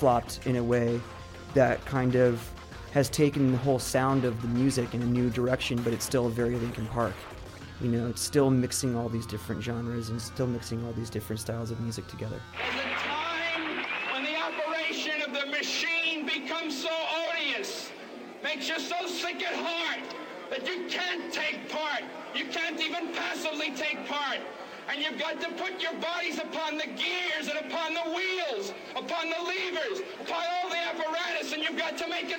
flip-flopped in a way that kind of has taken the whole sound of the music in a new direction, but it's still very Linkin Park. You know, it's still mixing all these different genres and still mixing all these different styles of music together. There's a time when the operation of the machine becomes so odious, makes you so sick at heart that you can't take part. You can't even passively take part. And you've got to put your bodies upon the gears and upon the wheels, upon the levers, upon all the apparatus, and you've got to make it